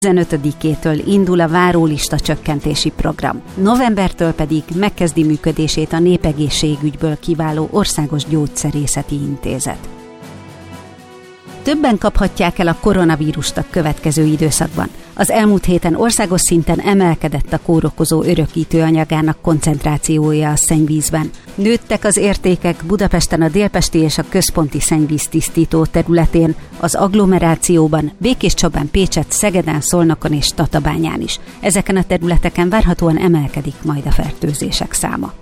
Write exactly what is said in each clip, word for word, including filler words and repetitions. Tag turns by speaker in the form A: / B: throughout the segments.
A: tizenötödikétől indul a várólista csökkentési program. Novembertől pedig megkezdi működését a népegészségügyből kiváló Országos Gyógyszerészeti Intézet. Többen kaphatják el a koronavírust a következő időszakban. Az elmúlt héten országos szinten emelkedett a kórokozó örökítő anyagának koncentrációja a szennyvízben. Nőttek az értékek Budapesten a délpesti és a központi szennyvíztisztító területén, az agglomerációban, Békéscsabán, Pécsett, Szegeden, Szolnokon és Tatabányán is. Ezeken a területeken várhatóan emelkedik majd a fertőzések száma.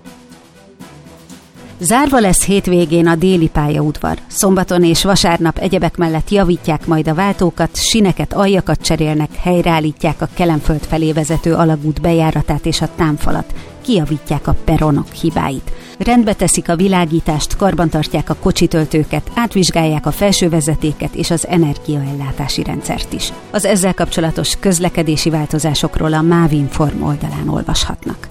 A: Zárva lesz hétvégén a déli pályaudvar. Szombaton és vasárnap egyebek mellett javítják majd a váltókat, sineket, aljakat cserélnek, helyreállítják a Kelenföld felé vezető alagút bejáratát és a támfalat, kijavítják a peronok hibáit. Rendbe teszik a világítást, karbantartják a kocsitöltőket, átvizsgálják a felsővezetéket és az energiaellátási rendszert is. Az ezzel kapcsolatos közlekedési változásokról a Mávinform oldalán olvashatnak.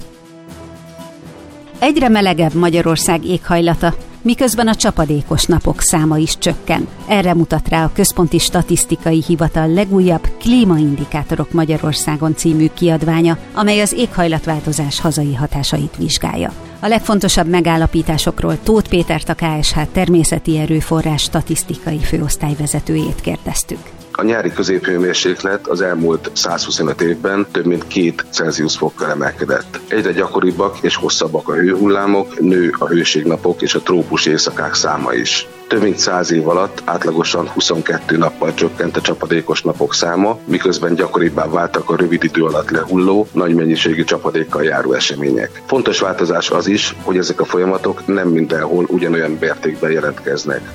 A: Egyre melegebb Magyarország éghajlata, miközben a csapadékos napok száma is csökken. Erre mutat rá a Központi Statisztikai Hivatal legújabb Klímaindikátorok Magyarországon című kiadványa, amely az éghajlatváltozás hazai hatásait vizsgálja. A legfontosabb megállapításokról Tóth Pétert, a ká es há természeti erőforrás statisztikai főosztályvezetőjét kérdeztük.
B: A nyári középhőmérséklet az elmúlt százhuszonöt évben több mint két Celsius fokkal emelkedett. Egyre gyakoribbak és hosszabbak a hőhullámok, nő a hőségnapok és a trópus éjszakák száma is. Több mint száz év alatt átlagosan huszonkettő nappal csökkent a csapadékos napok száma, miközben gyakoribbá váltak a rövid idő alatt lehulló, nagy mennyiségű csapadékkal járó események. Fontos változás az is, hogy ezek a folyamatok nem mindenhol ugyanolyan mértékben jelentkeznek.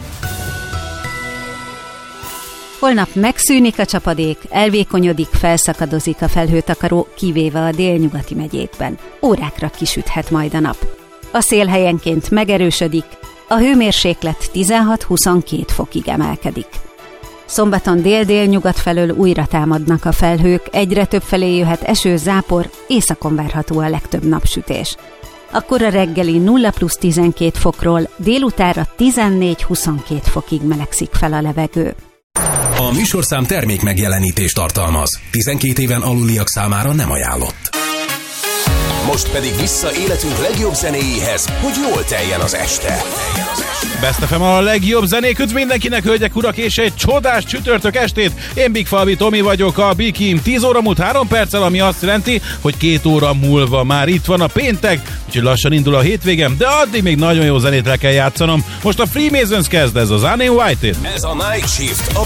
A: Holnap megszűnik a csapadék, elvékonyodik, felszakadozik a felhőtakaró, kivéve a délnyugati megyékben. Órákra kisüthet majd a nap. A szél helyenként megerősödik, a hőmérséklet tizenhat-huszonkét fokig emelkedik. Szombaton dél-délnyugat felől újra támadnak a felhők, egyre több felé jöhet eső, zápor, északon várható a legtöbb napsütés. Akkor a reggeli nulla plusz tizenkét fokról délutánra tizennégy-huszonkét fokig melegszik fel a levegő.
C: A műsorszám termék megjelenítést tartalmaz. tizenkét éven aluliak számára nem ajánlott.
D: Most pedig vissza életünk legjobb zenéjéhez, hogy jól teljen az este.
E: Best ef em a legjobb zenék mindenkinek, hölgyek, urak, és egy csodás csütörtök estét. Én Big Falvi Tomi vagyok, a Bikim. tíz óra múlt három perccel, ami azt jelenti, hogy két óra múlva már itt van a péntek, úgyhogy lassan indul a hétvégem, de addig még nagyon jó zenét le kell játszanom. Most a Freemasons kezd, ez az Annie White-it.
D: Ez a Night Shift, a